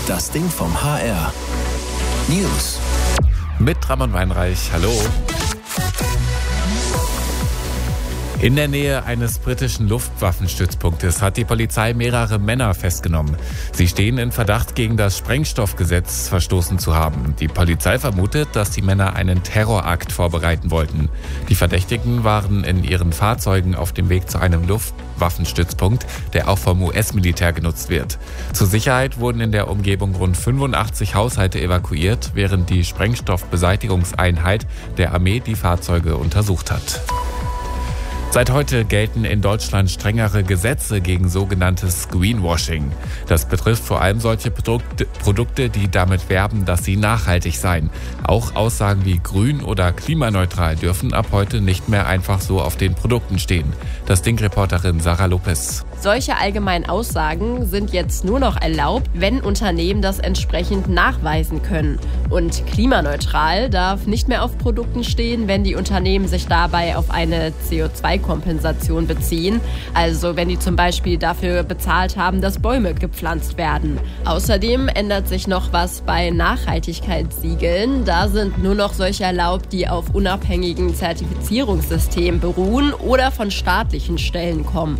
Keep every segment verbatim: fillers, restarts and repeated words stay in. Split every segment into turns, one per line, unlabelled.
Das Ding vom H R. News.
Mit Ramon Weinreich. Hallo. In der Nähe eines britischen Luftwaffenstützpunktes hat die Polizei mehrere Männer festgenommen. Sie stehen in Verdacht, gegen das Sprengstoffgesetz verstoßen zu haben. Die Polizei vermutet, dass die Männer einen Terrorakt vorbereiten wollten. Die Verdächtigen waren in ihren Fahrzeugen auf dem Weg zu einem Luftwaffenstützpunkt, der auch vom U S-Militär genutzt wird. Zur Sicherheit wurden in der Umgebung rund fünfundachtzig Haushalte evakuiert, während die Sprengstoffbeseitigungseinheit der Armee die Fahrzeuge untersucht hat. Seit heute gelten in Deutschland strengere Gesetze gegen sogenanntes Greenwashing. Das betrifft vor allem solche Produkte, die damit werben, dass sie nachhaltig seien. Auch Aussagen wie grün oder klimaneutral dürfen ab heute nicht mehr einfach so auf den Produkten stehen. Das Ding-Reporterin Sarah Lopez.
Solche allgemeinen Aussagen sind jetzt nur noch erlaubt, wenn Unternehmen das entsprechend nachweisen können. Und klimaneutral darf nicht mehr auf Produkten stehen, wenn die Unternehmen sich dabei auf eine C O zwei Kompensation beziehen. Also wenn die zum Beispiel dafür bezahlt haben, dass Bäume gepflanzt werden. Außerdem ändert sich noch was bei Nachhaltigkeitssiegeln. Da sind nur noch solche erlaubt, die auf unabhängigen Zertifizierungssystemen beruhen oder von staatlichen Stellen kommen.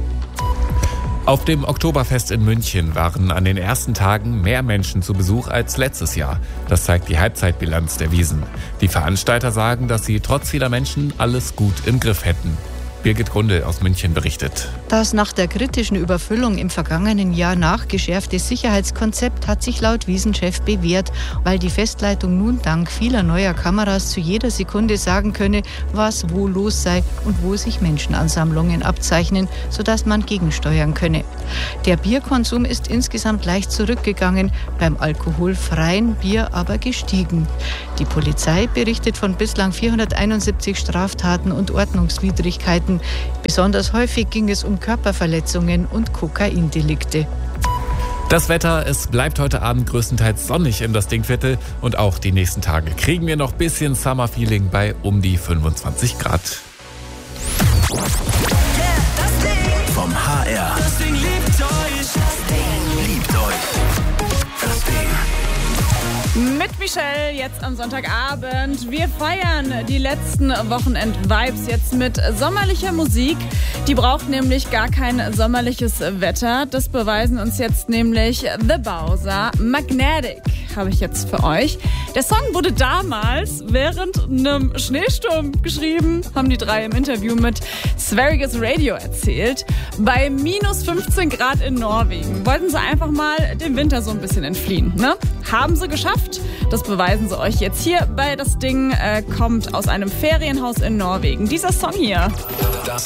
Auf dem Oktoberfest in München waren an den ersten Tagen mehr Menschen zu Besuch als letztes Jahr. Das zeigt die Halbzeitbilanz der Wiesn. Die Veranstalter sagen, dass sie trotz vieler Menschen alles gut im Griff hätten. Birgit Grundl aus München berichtet.
Das nach der kritischen Überfüllung im vergangenen Jahr nachgeschärfte Sicherheitskonzept hat sich laut Wiesn-Chef bewährt, weil die Festleitung nun dank vieler neuer Kameras zu jeder Sekunde sagen könne, was wo los sei und wo sich Menschenansammlungen abzeichnen, sodass man gegensteuern könne. Der Bierkonsum ist insgesamt leicht zurückgegangen, beim alkoholfreien Bier aber gestiegen. Die Polizei berichtet von bislang vierhunderteinundsiebzig Straftaten und Ordnungswidrigkeiten. Besonders häufig ging es um Körperverletzungen und Kokaindelikte.
Das Wetter, es bleibt heute Abend größtenteils sonnig in das Dingviertel und auch die nächsten Tage kriegen wir noch ein bisschen Summer-Feeling bei um die fünfundzwanzig Grad.
Vom H R. Das Ding liebt euch. Das Ding liebt euch. Das Ding.
Mit Michelle jetzt am Sonntagabend. Wir feiern die letzten Wochenend-Vibes jetzt mit sommerlicher Musik. Die braucht nämlich gar kein sommerliches Wetter. Das beweisen uns jetzt nämlich The Bowser. Magnetic habe ich jetzt für euch. Der Song wurde damals während einem Schneesturm geschrieben, haben die drei im Interview mit Sveriges Radio erzählt. Bei minus fünfzehn Grad in Norwegen wollten sie einfach mal dem Winter so ein bisschen entfliehen. Ne? Haben sie geschafft. Das beweisen sie euch jetzt hier bei Das Ding. Äh, kommt aus einem Ferienhaus in Norwegen. Dieser Song hier.